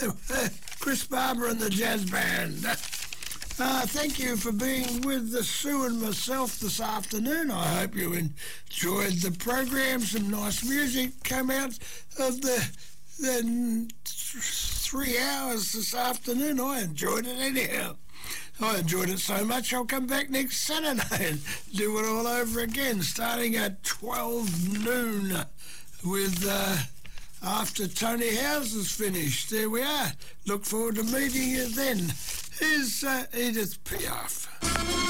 Chris Barber and the Jazz Band. Thank you for being with Sue and myself this afternoon. I hope you enjoyed the program. Some nice music came out of the 3 hours this afternoon. I enjoyed it anyhow. I enjoyed it so much I'll come back next Saturday and do it all over again, starting at 12 noon with after Tony House is finished. There we are. Look forward to meeting you then. Here's Edith Piaf.